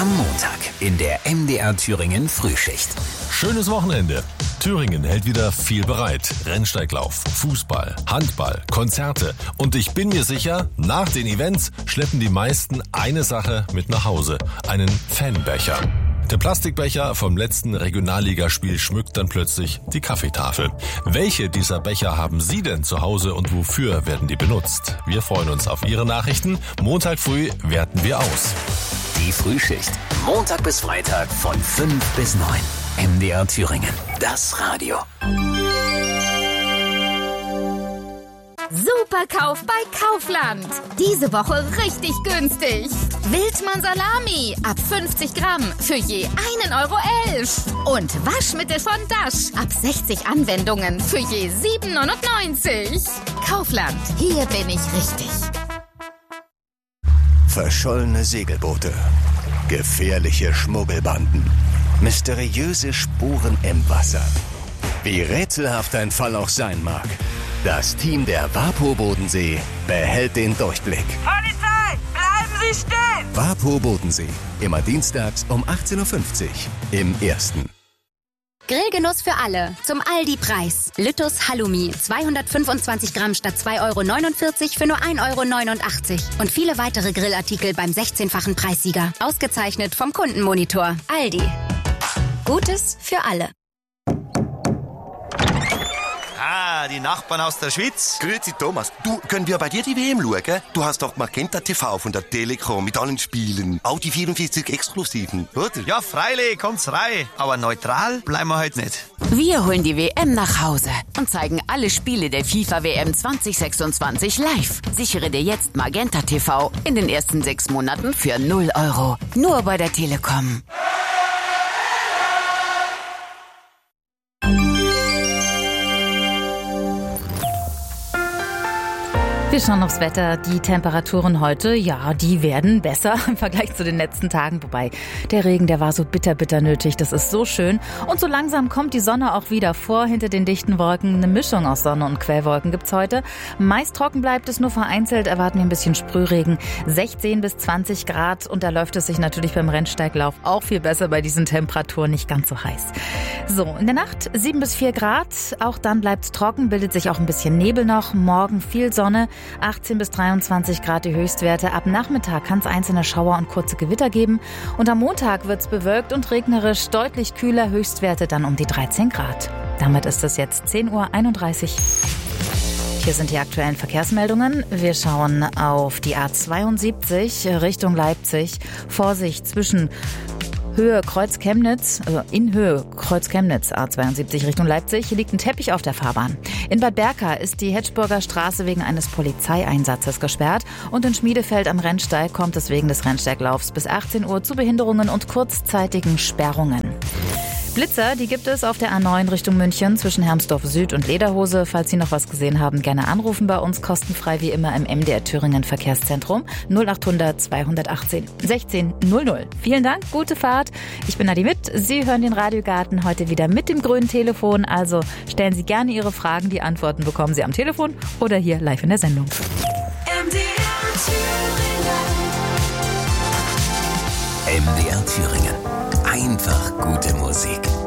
Am Montag in der MDR Thüringen Frühschicht. Schönes Wochenende. Thüringen hält wieder viel bereit. Rennsteiglauf, Fußball, Handball, Konzerte. Und ich bin mir sicher, nach den Events schleppen die meisten eine Sache mit nach Hause. Einen Fanbecher. Der Plastikbecher vom letzten Regionalligaspiel schmückt dann plötzlich die Kaffeetafel. Welche dieser Becher haben Sie denn zu Hause und wofür werden die benutzt? Wir freuen uns auf Ihre Nachrichten. Montag früh werten wir aus. Die Frühschicht. Montag bis Freitag von 5 bis 9. MDR Thüringen. Das Radio. Superkauf bei Kaufland. Diese Woche richtig günstig. Wildmann Salami ab 50 Gramm für je 1,11 €. Und Waschmittel von Dash ab 60 Anwendungen für je 7,99 €. Kaufland, hier bin ich richtig. Verschollene Segelboote, gefährliche Schmuggelbanden, mysteriöse Spuren im Wasser. Wie rätselhaft ein Fall auch sein mag, das Team der WaPo Bodensee behält den Durchblick. Polizei, bleiben Sie stehen! WaPo Bodensee, immer dienstags um 18:50 Uhr im Ersten. Grillgenuss für alle. Zum Aldi-Preis. Lüttus Halloumi. 225 Gramm statt 2,49 € für nur 1,89 €. Und viele weitere Grillartikel beim 16-fachen Preissieger. Ausgezeichnet vom Kundenmonitor. Aldi. Gutes für alle. Ah, die Nachbarn aus der Schweiz. Grüezi Thomas, du, können wir bei dir die WM schauen? Du hast doch Magenta TV von der Telekom mit allen Spielen. Auch die 44 Exklusiven, oder? Ja, freilich, kommt's rein. Aber neutral bleiben wir heute nicht. Wir holen die WM nach Hause und zeigen alle Spiele der FIFA-WM 2026 live. Sichere dir jetzt Magenta TV in den ersten 6 Monaten für 0 €. Nur bei der Telekom. Wir schauen aufs Wetter. Die Temperaturen heute, ja, die werden besser im Vergleich zu den letzten Tagen. Wobei, der Regen, der war so bitter nötig. Das ist so schön. Und so langsam kommt die Sonne auch wieder vor hinter den dichten Wolken. Eine Mischung aus Sonne und Quellwolken gibt's heute. Meist trocken bleibt es, nur vereinzelt erwarten wir ein bisschen Sprühregen. 16 bis 20 Grad. Und da läuft es sich natürlich beim Rennsteiglauf auch viel besser bei diesen Temperaturen. Nicht ganz so heiß. So, in der Nacht 7 bis 4 Grad. Auch dann bleibt's trocken, bildet sich auch ein bisschen Nebel noch. Morgen viel Sonne. 18 bis 23 Grad die Höchstwerte. Ab Nachmittag kann es einzelne Schauer und kurze Gewitter geben. Und am Montag wird es bewölkt und regnerisch, deutlich kühler, Höchstwerte dann um die 13 Grad. Damit ist es jetzt 10:31 Uhr. Hier sind die aktuellen Verkehrsmeldungen. Wir schauen auf die A72 Richtung Leipzig. Vorsicht zwischen Höhe Kreuz-Chemnitz, in Höhe Kreuz-Chemnitz, A72 Richtung Leipzig. Hier liegt ein Teppich auf der Fahrbahn. In Bad Berka ist die Hetschburger Straße wegen eines Polizeieinsatzes gesperrt. Und in Schmiedefeld am Rennsteig kommt es wegen des Rennsteiglaufs bis 18 Uhr zu Behinderungen und kurzzeitigen Sperrungen. Blitzer, die gibt es auf der A9 Richtung München zwischen Hermsdorf Süd und Lederhose. Falls Sie noch was gesehen haben, gerne anrufen bei uns. Kostenfrei wie immer im MDR Thüringen Verkehrszentrum 0800 218 16 00. Vielen Dank, gute Fahrt. Ich bin Adi Mitt. Sie hören den Radiogarten heute wieder mit dem grünen Telefon. Also stellen Sie gerne Ihre Fragen. Die Antworten bekommen Sie am Telefon oder hier live in der Sendung. MDR Thüringen. Einfach gute Musik.